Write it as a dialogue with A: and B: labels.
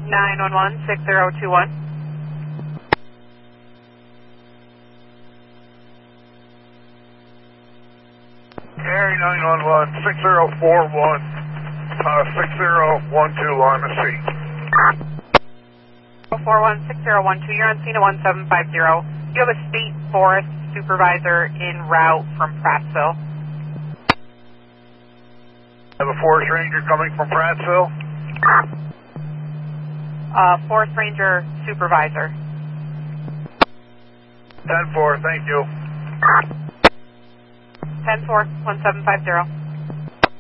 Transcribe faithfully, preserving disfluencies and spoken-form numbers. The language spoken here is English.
A: nine one one, six zero two one.
B: Gary nine one one, six zero four one, uh, six zero one two on the seat.
A: four one six zero one two, you're on scene at one seven five zero. You have a state forest supervisor en route from Prattsville.
B: I have a forest ranger coming from Prattsville.
A: Uh, forest ranger supervisor.
B: ten four, thank you.
A: ten four, one seven five zero.